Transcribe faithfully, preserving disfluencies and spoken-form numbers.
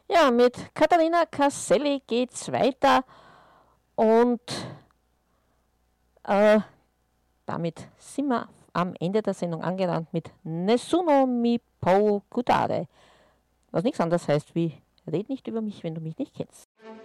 Ja, mit Katharina Casselli geht's weiter und äh, damit sind wir am Ende der Sendung angelangt mit Nessuno mi può guidare. Was nichts anderes heißt wie, red nicht über mich, wenn du mich nicht kennst.